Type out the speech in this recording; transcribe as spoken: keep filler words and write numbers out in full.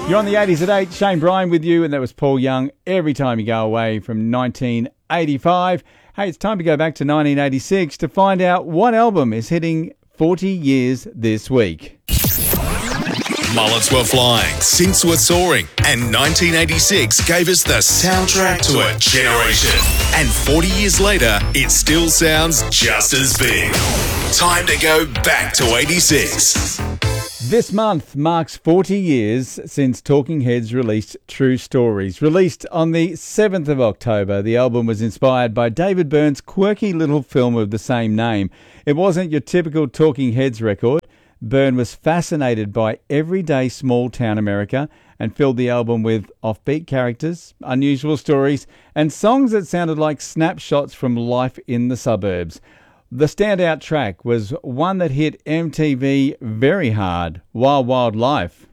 You're on the eighties at eight. Shane Bryan with you, and that was Paul Young, Every Time You Go Away from nineteen eighty-five. Hey, it's time to go back to nineteen eighty-six to find out what album is hitting forty years this week. Mullets were flying, synths were soaring, and nineteen eighty-six gave us the soundtrack to a generation. And forty years later, it still sounds just as big. Time to go back to eighty-six. This month marks forty years since Talking Heads released True Stories. Released on the seventh of October, the album was inspired by David Byrne's quirky little film of the same name. It wasn't your typical Talking Heads record. Byrne was fascinated by everyday small-town America and filled the album with offbeat characters, unusual stories, and songs that sounded like snapshots from life in the suburbs. The standout track was one that hit M T V very hard, Wild Wild Life.